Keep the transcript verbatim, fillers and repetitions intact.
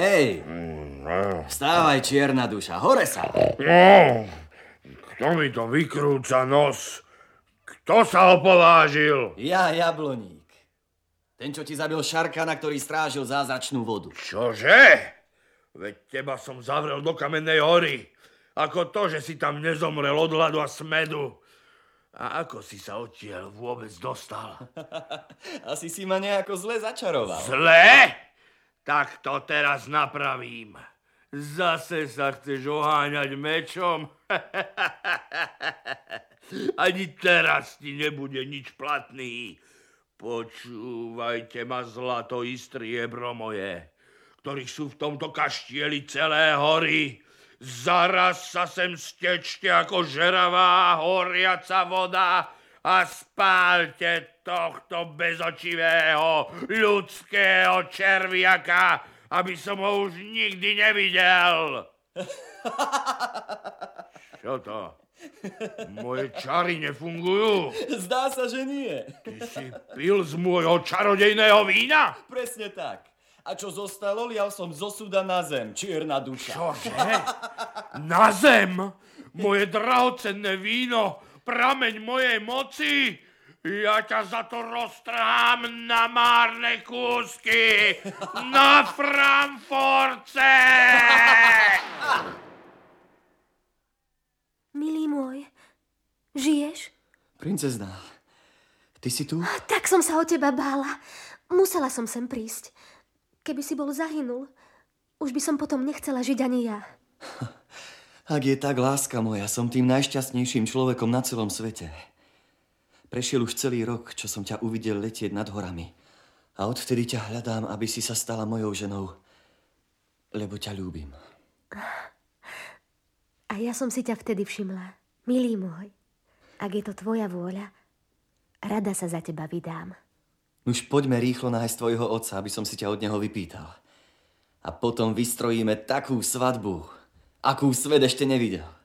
Hej, vstávaj, čierna duša, hore sa. No, kto mi to vykrúca nos? Kto sa opovážil? Ja, Jabloník. Ten, čo ti zabil Šarkana, ktorý strážil zázračnú vodu. Čože? Veď teba som zavrel do Kamennej hory. Ako to, že si tam nezomrel od hladu a smedu. A ako si sa odtiaľ vôbec dostal? Asi si ma nejako zle začaroval. Zle? Tak to teraz napravím. Zase sa chceš oháňať mečom? Ani teraz ti nebude nič platný. Počúvajte ma, zlato i striebro moje, ktorých sú v tomto kaštieli celé hory. Zaraz sa sem stečte ako žeravá horiaca voda a spálte tohto bezočivého ľudského červiaka, aby som ho už nikdy nevidel. Čo to? Moje čary nefungujú? Zdá sa, že nie. Ty si pil z môjho čarodejného vína? Presne tak. A čo zostalo, lial som zo súda na zem, čierna duša. Čože? Na zem? Moje drahocenné víno, prameň mojej moci? Ja ťa za to roztrhám na márne kúsky, na Frankfurtce! Milý môj, žiješ? Princezná, ty si tu? Tak som sa o teba bála. Musela som sem prísť. Keby si bol zahynul, už by som potom nechcela žiť ani ja. Ak je tak, láska moja, som tým najšťastnejším človekom na celom svete. Prešiel už celý rok, čo som ťa uvidel letieť nad horami. A odvtedy ťa hľadám, aby si sa stala mojou ženou, lebo ťa ľúbim. A ja som si ťa vtedy všimla. Milý môj, ak je to tvoja vôľa, rada sa za teba vydám. Už poďme rýchlo nájsť tvojho otca, aby som si ťa od neho vypýtal. A potom vystrojíme takú svadbu, akú svet ešte nevidel.